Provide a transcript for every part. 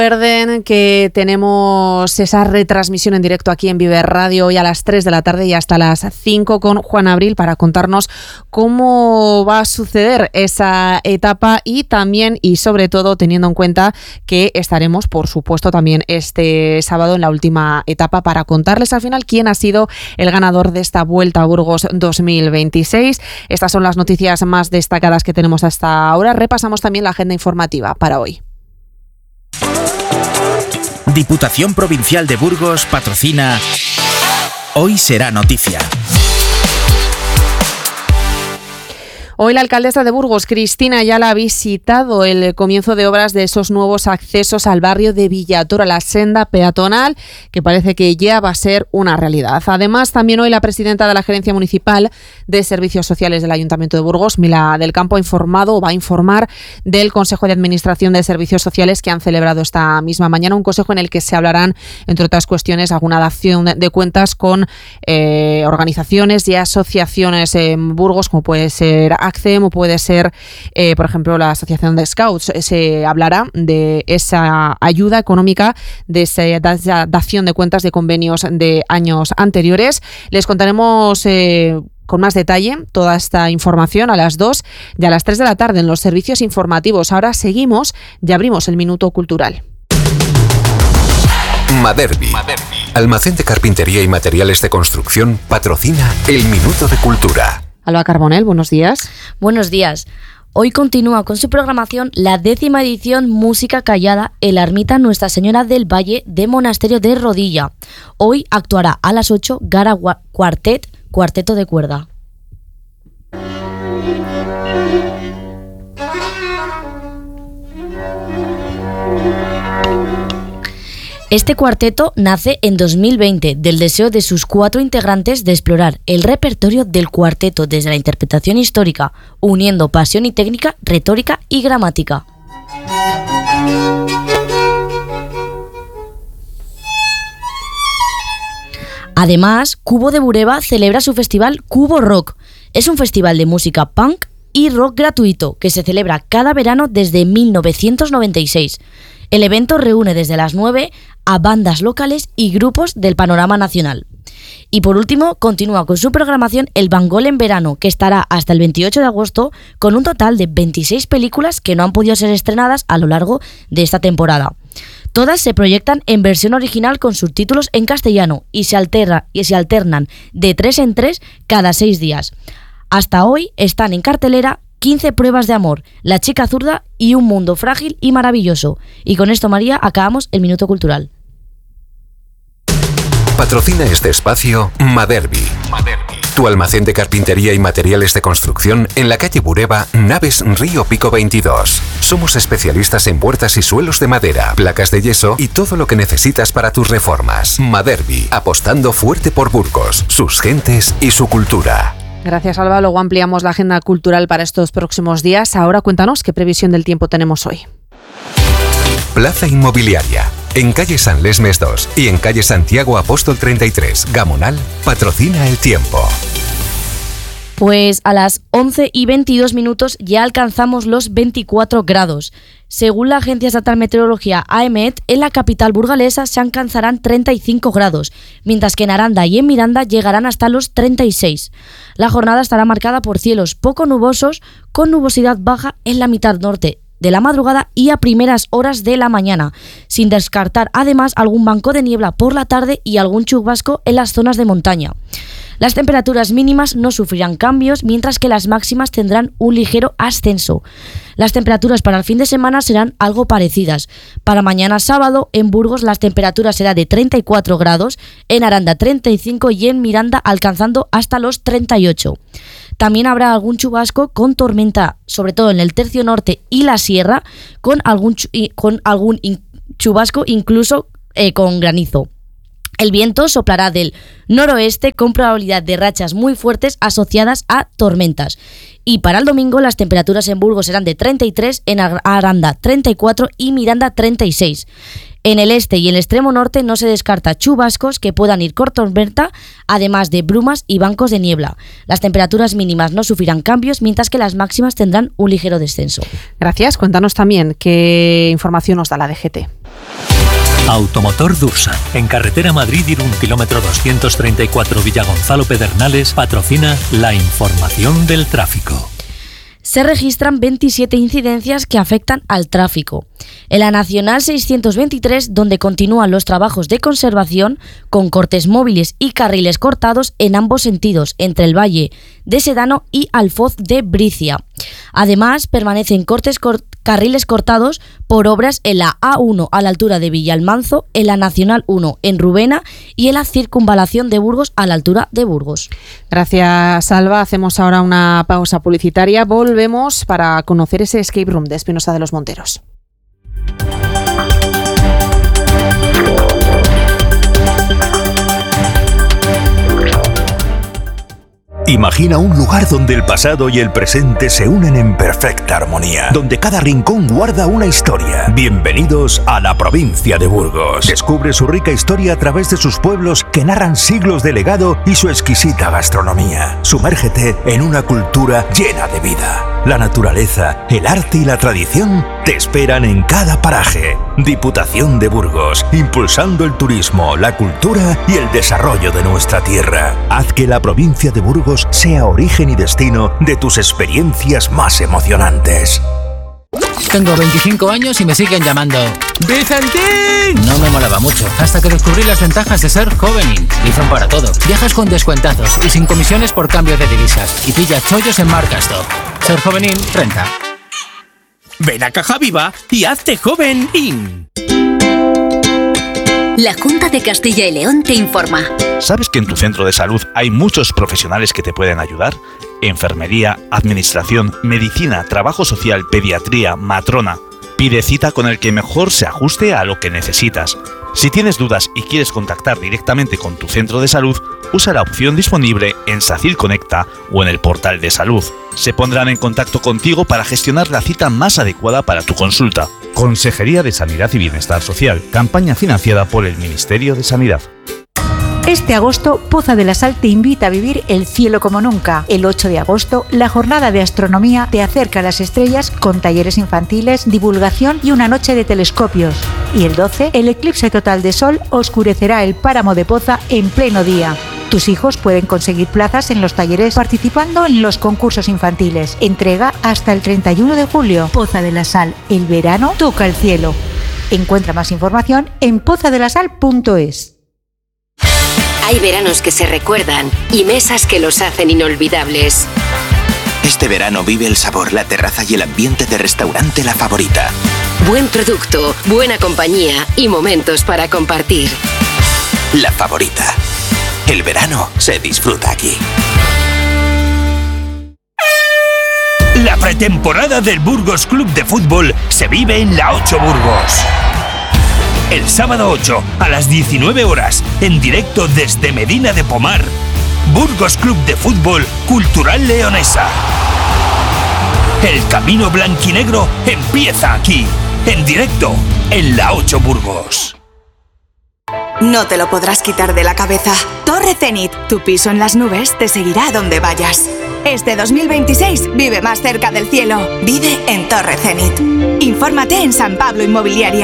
Recuerden que tenemos esa retransmisión en directo aquí en Vive Radio hoy a las 3 de la tarde y hasta las 5 con Juan Abril para contarnos cómo va a suceder esa etapa y también y sobre todo teniendo en cuenta que estaremos, por supuesto, también este sábado en la última etapa para contarles al final quién ha sido el ganador de esta Vuelta a Burgos 2026. Estas son las noticias más destacadas que tenemos hasta ahora. Repasamos también la agenda informativa para hoy. Diputación Provincial de Burgos patrocina Hoy será noticia. Hoy la alcaldesa de Burgos, Cristina Ayala, ha visitado el comienzo de obras de esos nuevos accesos al barrio de Villator, a la senda peatonal, que parece que ya va a ser una realidad. Además, también hoy la presidenta de la Gerencia Municipal de Servicios Sociales del Ayuntamiento de Burgos, Mila del Campo, va a informar del Consejo de Administración de Servicios Sociales que han celebrado esta misma mañana, un consejo en el que se hablarán, entre otras cuestiones, alguna dación de cuentas con organizaciones y asociaciones en Burgos, como puede ser ACCEM o puede ser, por ejemplo, la Asociación de Scouts. Se hablará de esa ayuda económica, de esa dación de cuentas de convenios de años anteriores. Les contaremos con más detalle toda esta información a las 2 y a las 3 de la tarde en los servicios informativos. Ahora seguimos y abrimos el Minuto Cultural. Maderbi, almacén de carpintería y materiales de construcción, patrocina el Minuto de Cultura. Alba Carbonell, buenos días. Buenos días. Hoy continúa con su programación la 10ª edición Música Callada en la ermita Nuestra Señora del Valle de Monasterio de Rodilla. Hoy actuará a las 8 Gara Cuarteto de Cuerda. Este cuarteto nace en 2020 del deseo de sus 4 integrantes de explorar el repertorio del cuarteto desde la interpretación histórica, uniendo pasión y técnica, retórica y gramática. Además, Cubo de Bureba celebra su festival Cubo Rock. Es un festival de música punk y rock gratuito que se celebra cada verano desde 1996. El evento reúne desde las 9 a bandas locales y grupos del panorama nacional. Y por último, continúa con su programación el Bangol en verano, que estará hasta el 28 de agosto con un total de 26 películas que no han podido ser estrenadas a lo largo de esta temporada. Todas se proyectan en versión original con subtítulos en castellano y se alternan de 3 en 3 cada 6 días. Hasta hoy están en cartelera 15 pruebas de amor, La chica zurda y Un mundo frágil y maravilloso. Y con esto, María, acabamos el Minuto Cultural. Patrocina este espacio Maderbi, tu almacén de carpintería y materiales de construcción en la calle Bureba, Naves Río Pico 22. Somos especialistas en puertas y suelos de madera, placas de yeso y todo lo que necesitas para tus reformas. Maderbi, apostando fuerte por Burgos, sus gentes y su cultura. Gracias, Alba. Luego ampliamos la agenda cultural para estos próximos días. Ahora cuéntanos qué previsión del tiempo tenemos hoy. Plaza Inmobiliaria. En calle San Lesmes 2 y en calle Santiago Apóstol 33, Gamonal, patrocina el tiempo. Pues a las 11:22 ya alcanzamos los 24 grados. Según la Agencia Estatal de Meteorología AEMET, en la capital burgalesa se alcanzarán 35 grados, mientras que en Aranda y en Miranda llegarán hasta los 36. La jornada estará marcada por cielos poco nubosos, con nubosidad baja en la mitad norte de la madrugada y a primeras horas de la mañana, sin descartar además algún banco de niebla por la tarde y algún chubasco en las zonas de montaña. Las temperaturas mínimas no sufrirán cambios, mientras que las máximas tendrán un ligero ascenso. Las temperaturas para el fin de semana serán algo parecidas. Para mañana sábado, en Burgos las temperaturas serán de 34 grados, en Aranda 35 y en Miranda alcanzando hasta los 38. También habrá algún chubasco con tormenta, sobre todo en el tercio norte y la sierra, con algún chubasco incluso con granizo. El viento soplará del noroeste con probabilidad de rachas muy fuertes asociadas a tormentas. Y para el domingo las temperaturas en Burgos serán de 33, en Aranda 34 y Miranda 36. En el este y el extremo norte no se descarta chubascos que puedan ir con tormenta, además de brumas y bancos de niebla. Las temperaturas mínimas no sufrirán cambios, mientras que las máximas tendrán un ligero descenso. Gracias. Cuéntanos también qué información nos da la DGT. Automotor Dursa, en carretera Madrid-Irún, kilómetro 234 Villagonzalo Pedernales, patrocina la información del tráfico. Se registran 27 incidencias que afectan al tráfico. En la Nacional 623, donde continúan los trabajos de conservación, con cortes móviles y carriles cortados en ambos sentidos, entre el Valle de Sedano y Alfoz de Bricia. Además, permanecen carriles cortados por obras en la A1 a la altura de Villalmanzo, en la Nacional 1 en Rubena y en la circunvalación de Burgos a la altura de Burgos. Gracias, Alba. Hacemos ahora una pausa publicitaria. Volvemos para conocer ese escape room de Espinosa de los Monteros. Imagina un lugar donde el pasado y el presente se unen en perfecta armonía, donde cada rincón guarda una historia. Bienvenidos a la provincia de Burgos. Descubre su rica historia a través de sus pueblos que narran siglos de legado y su exquisita gastronomía. Sumérgete en una cultura llena de vida. La naturaleza, el arte y la tradición te esperan en cada paraje. Diputación de Burgos, impulsando el turismo, la cultura y el desarrollo de nuestra tierra. Haz que la provincia de Burgos sea origen y destino de tus experiencias más emocionantes. Tengo 25 años y me siguen llamando ¡Vicentín! No me molaba mucho, hasta que descubrí las ventajas de ser Jovenin. Dicen para todo. Viajas con descuentazos y sin comisiones por cambio de divisas. Y pillas chollos en Marcasto. Ser Jovenin renta. Ven a Caja Viva y hazte Jovenin. La Junta de Castilla y León te informa. ¿Sabes que en tu centro de salud hay muchos profesionales que te pueden ayudar? Enfermería, administración, medicina, trabajo social, pediatría, matrona. Pide cita con el que mejor se ajuste a lo que necesitas. Si tienes dudas y quieres contactar directamente con tu centro de salud, usa la opción disponible en SACIL Conecta o en el portal de salud. Se pondrán en contacto contigo para gestionar la cita más adecuada para tu consulta. Consejería de Sanidad y Bienestar Social, campaña financiada por el Ministerio de Sanidad. Este agosto, Poza de la Sal te invita a vivir el cielo como nunca. El 8 de agosto, la jornada de astronomía te acerca a las estrellas con talleres infantiles, divulgación y una noche de telescopios. Y el 12, el eclipse total de sol oscurecerá el páramo de Poza en pleno día. Tus hijos pueden conseguir plazas en los talleres participando en los concursos infantiles. Entrega hasta el 31 de julio. Poza de la Sal, el verano toca el cielo. Encuentra más información en pozadelasal.es. Hay veranos que se recuerdan y mesas que los hacen inolvidables. Este verano vive el sabor, la terraza y el ambiente de restaurante La Favorita. Buen producto, buena compañía y momentos para compartir. La Favorita. El verano se disfruta aquí. La pretemporada del Burgos Club de Fútbol se vive en la 8 Burgos. El sábado 8 a las 19 horas, en directo desde Medina de Pomar, Burgos Club de Fútbol Cultural Leonesa. El camino blanquinegro empieza aquí, en directo, en la 8 Burgos. No te lo podrás quitar de la cabeza. Torre Zenit, tu piso en las nubes, te seguirá donde vayas. Este 2026 vive más cerca del cielo. Vive en Torre Zenit. Infórmate en San Pablo Inmobiliaria.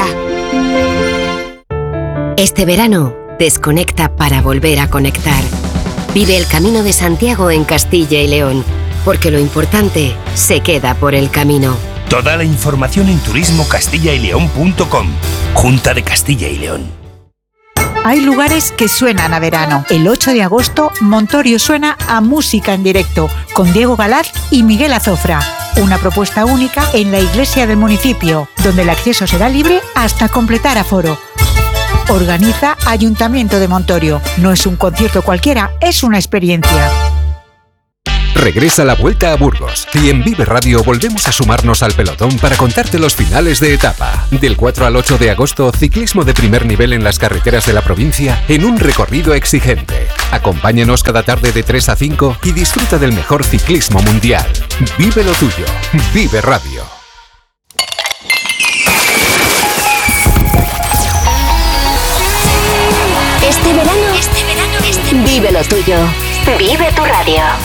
Este verano, desconecta para volver a conectar. Vive el Camino de Santiago en Castilla y León, porque lo importante se queda por el camino. Toda la información en turismocastillayleon.com. Junta de Castilla y León. Hay lugares que suenan a verano. El 8 de agosto, Montorio suena a música en directo, con Diego Galaz y Miguel Azofra. Una propuesta única en la iglesia del municipio, donde el acceso será libre hasta completar aforo. Organiza Ayuntamiento de Montorio. No es un concierto cualquiera, es una experiencia. Regresa la Vuelta a Burgos y en Vive Radio volvemos a sumarnos al pelotón para contarte los finales de etapa. Del 4 al 8 de agosto, ciclismo de primer nivel en las carreteras de la provincia en un recorrido exigente. Acompáñanos cada tarde de 3 a 5 y disfruta del mejor ciclismo mundial. Vive lo tuyo. Vive Radio. Este verano, vive lo tuyo. Vive tu radio.